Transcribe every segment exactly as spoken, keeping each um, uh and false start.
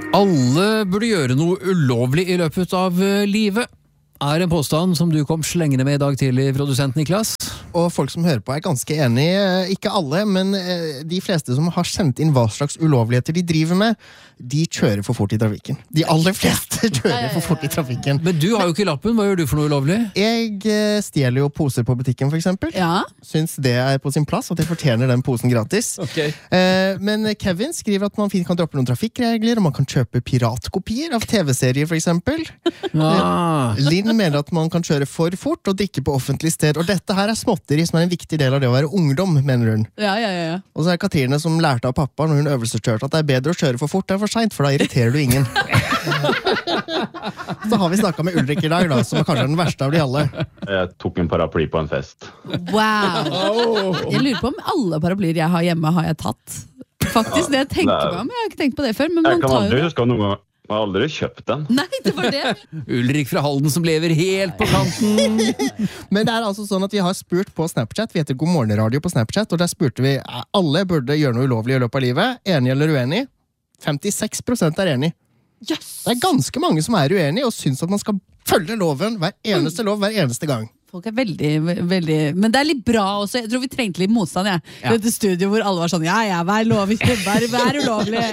Alle burde gjøre noe ulovlig I løpet av livet, er en påstand som du kom slengende med I dag tidlig, produsent Niklas. Og folk som hører på er ganske enige, ikke alle, men de fleste som har sendt inn hva slags ulovligheter de driver med, de kjører for fort I trafikken. De aller fleste kjører for fort I trafikken. Men du har jo ikke lappen, hva gjør du for noe ulovlig? Jeg stjeler jo poser på butikken for eksempel. Ja. Syns det er på sin plass, at jeg fortjener den posen gratis. Okay. Men Kevin skriver at man fint kan droppe noen trafikkregler, og man kan kjøpe piratkopier av TV-serier for eksempel. Ah. Linn mener at man kan kjøre for fort og drikke på offentlig sted, og dette her er småtteri som er en viktig del av det å være ungdom, mener hun. Ja, ja, ja. Og så er Katrine som lærte av pappa når hun øvelseskjørte at det er bedre å kjøre for fort enn for sent, for da irriterer du ingen. Så har vi snakket med Ulrik I dag da, som er kanskje den verste av de alle. Jeg tok en paraply på en fest. Wow! Jeg lurer på om alle paraplyer jeg har hjemme har jeg tatt. Faktisk, det jeg tenker meg om, jeg har ikke tenkt på det før, men jeg man kan tar aldri jo... huske noe. Jeg har aldri kjøpt den. Nei, det var det. Ulrik fra Halden som lever helt på kanten. Men det er altså sånn at vi har spurt på Snapchat, vi heter God Morgen Radio på Snapchat, og der spurte vi, alle burde gjøre noe ulovlig I løpet av livet, enig eller uenig? femtiseks prosent er enig. Yes. Det er ganske mange som er uenig og synes at man skal følge loven hver eneste lov, hver eneste gang. Folk er veldig, veldig... Men det er litt bra også. Jeg tror vi trengte litt motstand, jeg. Ja. Dette studio hvor alle var sånn, ja, ja, vær lovlig, vær, vær ulovlig.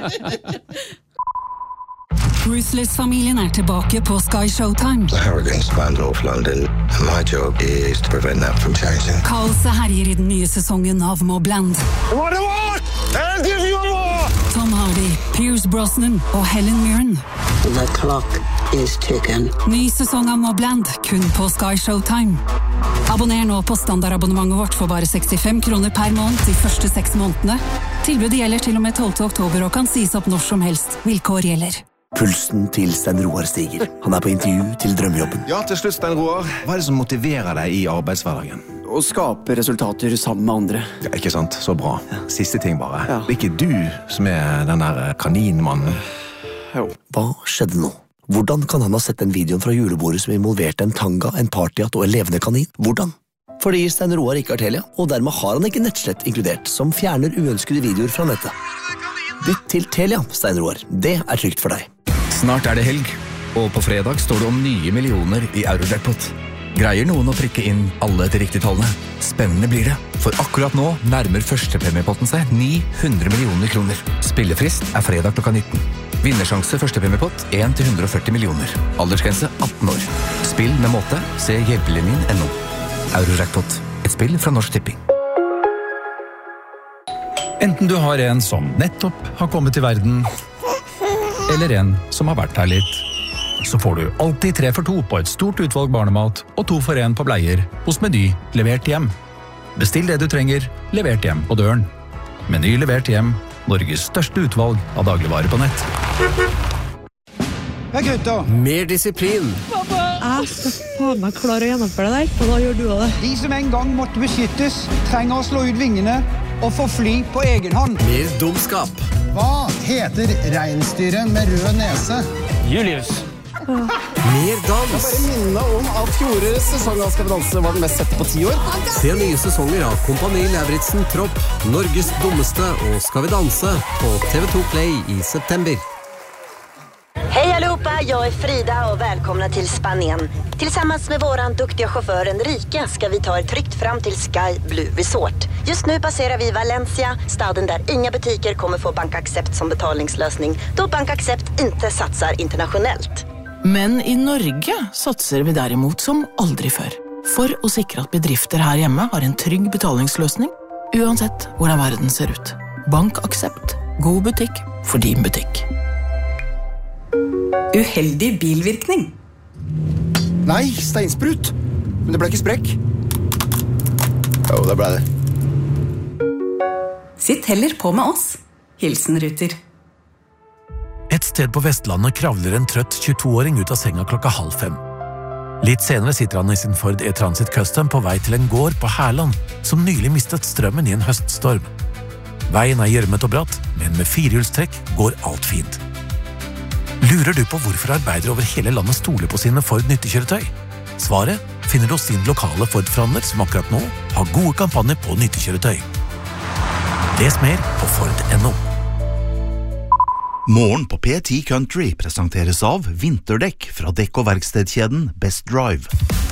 Ruthless-familien er tilbake på Sky Showtime. The Harrogans banned off London, and my job is to prevent that from changing. Kaoset herjer I den nye sesongen av Mobland. What do I want? I'll give you more! Tom Hardy, Pierce Brosnan og Helen Mirren. The clock is ticking. Ny sesong av Mobland, kun på Sky Showtime. Abonner nå på standardabonnementet vårt for bare sekstifem kroner per måned de første seks månedene. Tilbudet gjelder til og med tolvte oktober og kan sies opp når som helst. Vilkår gjelder. Pulsen til Stein Roar stiger. Han er på intervju til drømmejobben. Ja, til slutt, Stein Roar. Hva er det som motiverer deg I arbeidshverdagen? Å skape resultater sammen med andre. Ja, ikke sant? Så bra. Siste ting bare. Ja. Det er ikke du som er den der kaninmannen. Jo. Hva skjedde nå? Hvordan kan han ha sett den videoen fra julebordet som involverte en tanga, en partyhatt og en levende kanin? Hvordan? Fordi Stein Roar ikke har Telia, og dermed har han ikke nettslett inkludert, som fjerner uønskede videoer fra nettet. Bytt til Telia, Stein Roar. Det er trygt for deg. Snart er det helg, og på fredag står det om nye millioner I Eurojackpot. Greier noen å trykke inn alle de riktige tallene? Spennende blir det, for akkurat nå nærmer førstepremiepotten seg ni hundre millioner kroner. Spillefrist er fredag klokka nitten. Vinnersjanse førstepremiepott en til hundre og førti millioner. Aldersgrense atten år. Spill med måte, se hjelpelinjen punktum no. Eurojackpot, et spill fra Norsk Tipping. Enten du har en som nettopp har kommet til verden, eller en som har vært her litt, så får du alltid tre for to på et stort utvalg barnemat og to for en på bleier hos Meny levert hjem. Bestill det du trenger, levert hjem på døren. Meny levert hjem, Norges største utvalg av dagligvarer på nett. Hei gutter! Mer disiplin. Pappa! Jeg skal faen meg klare å gjennomføre det der, og da gjør du det. De som en gang måtte beskyttes, trenger å slå ut vingene og få fly på egen hånd. Mer dumskap. Hva heter reinsdyret med rød nese? Julius. Mer dans. Jeg bare minner om at fjorårets sesong av Skal vi danse var den mest sette på ti år. Se nye sesonger av Kompani Lauritzen Tropp, Norges dummeste og Skal vi danse på T V to Play I september. Hej allihopa, jag är Frida och välkomna till Spanien. Tillsammans med våran duktiga chaufför Enrique ska vi ta er tryggt fram till Sky Blue Resort. Just nu passerar vi Valencia, staden där inga butiker kommer få BankAccept som betalningslösning, då BankAccept inte satsar internationellt. Men I Norge satser vi derimot som aldri før. For å sikre at bedrifter her hjemme har en trygg betalingsløsning, uansett hvordan verden ser ut. BankAccept. God butikk for din butikk. Uheldig bilvirkning. Nei, steinsprut. Men det ble ikke sprekk. Jo, det ble det. Sitt heller på med oss. Hilsen Ruter. Et sted på Vestlandet kravler en trøtt tjueto-åring ut av senga klokka halv fem. Litt senere sitter han I sin Ford E-Transit Custom på vei til en gård på Herland, som nylig mistet strømmen I en høststorm. Veien er gjørmet og bratt, men med firehjulstrekk går alt fint. Lurer du på hvorfor arbeidere over hele landet stoler på sine Ford nyttekjøretøy? Svaret finner du hos din lokale Ford-forhandler som akkurat nå har gode kampanjer på nyttekjøretøy. Les mer på Ford punktum no. Morgen på P ti Country presenteres av vinterdekk fra dekk- og verkstedkjeden Best Drive.